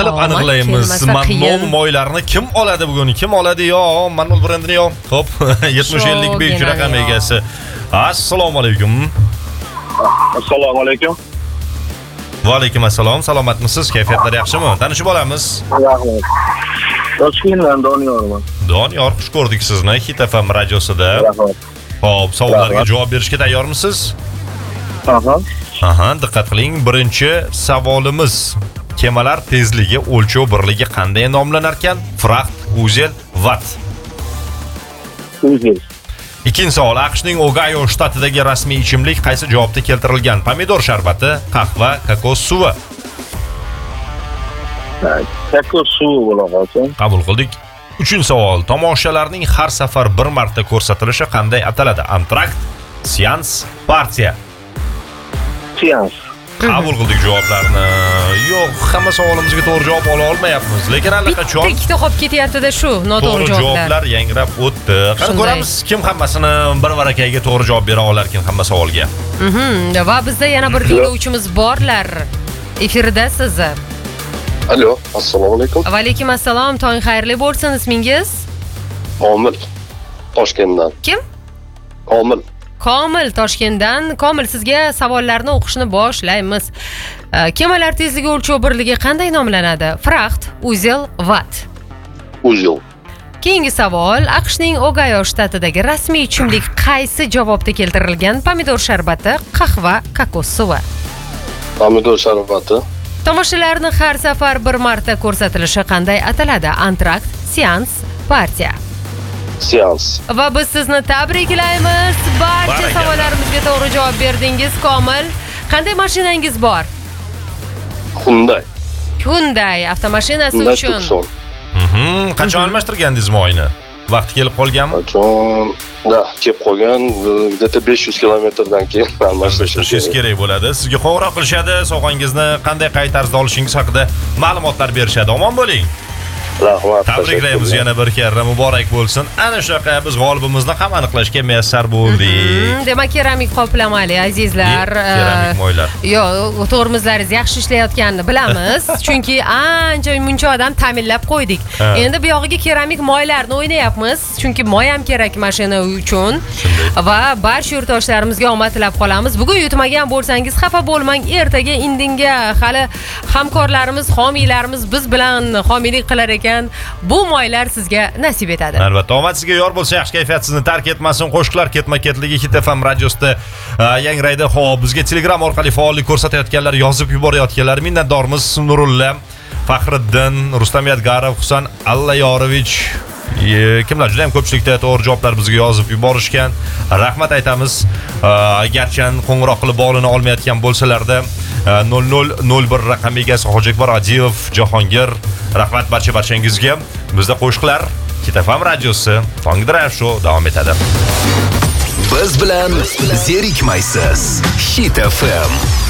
qilib aniqlaymiz. Manol moylarini kim oladi bugun? Kim oladi yo? Manol brendini yo. Xo'p, 70-50 raqam egasi. Assalomu alaykum. Assalomu alaykum. Va alaykum assalom. Salomatmisiz? Kayfiyatlar yaxshimi? Tanishib olamiz. Rahmat. Toshkentdan Doniyorman. Doniyor, xush ko'rdik sizni Hit FM radiosida. Rahmat. Xo'p, savollarga javob berishga tayyormisiz? Aha, diqqat qiling. Birinchi savolimiz: kemalar tezligi o'lchov birligi qanday nomlanar ekan? Fracht, uzel, watt. Uzel. Ikkinchi savol: AQShning Ogayo shtatidagi rasmiy ichimlik qaysi javobda keltirilgan? Pomidor sharbati, qahva, kokos suvi. Kokos suvi bo'ladi. Qabul qildik. Uchinchi savol: tomoshalarning har safar bir marta ko'rsatilishi qanday ataladi? Antrakt, seans, partiya. Seans. Qabul qildik javoblarni. Yo'q, hamma savolimizga to'g'ri javob ola olmayapmiz. Lekin allaqachon ikkita qolib ketyapti-da shu noto'g'ri javoblar yangrab o'tdi. Qani ko'ramiz kim hammasini bir varakaga to'g'ri javob bera olar ekan hamma savolga. Va bizda yana bir tinglovchimiz borlar. Efirdasiz. Alo, assalomu alaykum. Va alaykum assalom. Tong xayrli bo'lsin. Ismingiz? Komil. Toshkentdan. Kim? Komil. Komil Toshkentdan. Komil, sizga savollarni o'qishni boshlaymiz. Kemalar tezligi o'lchov birligi qanday nomlanadi? Fracht, uzel, watt. Uzel. Keyingi savol: AQShning Ogayo shtatidagi rasmiy ichimlik qaysi javobda keltirilgan? Pomidor sharbati, qahva, kokos suvi. Pomidor sharbati. Tomoshalarni har safar bir marta ko'rsatilishi qanday ataladi? Antrakt, seans, partiya. Seans. Va biz sizni tabriklaymiz. Barcha savollarimizga to'g'ri javob berdingiz, Komil. Qanday mashinangiz bor? Hyundai. Hyundai avtomashinasi uchun. Qachon almashtirgandingiz moyni? Vaqti kelib qolganmi? Qachon? Kelib qolgan, где-то 500 kilometrdan keyin almashtirish kerak bo'ladi. Sizga qo'ng'iroq qilishadi, sovg'angizni qanday qay tarzda olishingiz haqida ma'lumotlar berishadi. Omon bo'ling. Rahmat. Tabriklaymiz yana bir karra, muborak bo'lsin. Ana shunaqa biz g'olibimizni ham aniqlashga muyassar bo'ldik. Demak, keramik qoplamali azizlar. Keramik moylar. Yo'q, to'g'rimizlaringiz yaxshi ishlayotganini bilamiz. Chunki ancha muncha odam ta'minlab qo'ydik. Endi bu yog'iga keramik moylarni o'ynayapmiz. Chunki moy ham kerak mashina uchun. Va barcha yurtdoshlarimizga omad tilab qolamiz. Bugun yutmagan bo'lsangiz xafa bo'lmang. Ertaga indinga hali hamkorlarimiz, homiylarimiz biz bilan homiylik qilar ekan. Bu moylar sizga nasib etadi. Albatta, omad sizga yor bo'lsa, yaxshi kayfiyat sizni tark etmasin. Qo'shiqlar ketma-ketligi Hit FM radiosida yangraydi. Xo'p, bizga Telegram orqali faollik ko'rsatayotganlar, yozib yuborayotganlar minnatdormiz. Nurulla, Faxriddin, Rustam Yadgarov, Husan Allayorovich, kimlar juda ham ko'pchilikda to'g'ri javoblar bizga yozib yuborishgan. Rahmat aytamiz. Agarchan qo'ng'iroq qilib bog'lana olmayotgan bo'lsalarda 0001 raqam egasi Hojiakbar Adilov, Jahongir, rahmat barchangizga. Bizda qo'shiqlar Hit FM radiosi Tong Drive Show davom etadi. Biz bilan zerikmaysiz. Hit FM.